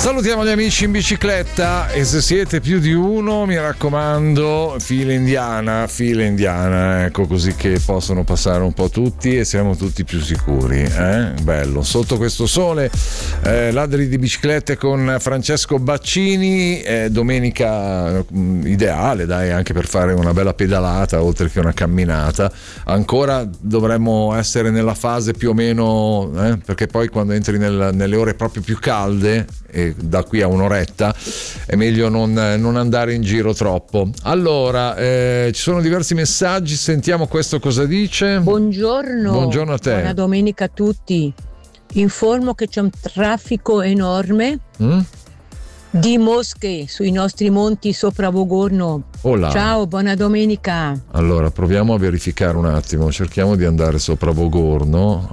Salutiamo gli amici in bicicletta e se siete più di uno, mi raccomando, fila indiana, ecco, così che possono passare un po' tutti e siamo tutti più sicuri, bello. Sotto questo sole, ladri di biciclette con Francesco Baccini, domenica ideale, dai, anche per fare una bella pedalata oltre che una camminata. Ancora dovremmo essere nella fase più o meno, perché poi quando entri nelle ore proprio più calde, e da qui a un'oretta è meglio non andare in giro troppo. Allora, ci sono diversi messaggi, sentiamo questo cosa dice. Buongiorno a te. Buona domenica a tutti. Informo che c'è un traffico enorme di mosche sui nostri monti sopra Vogorno. Olà. Ciao, buona domenica. Allora proviamo a verificare un attimo, cerchiamo di andare sopra Vogorno.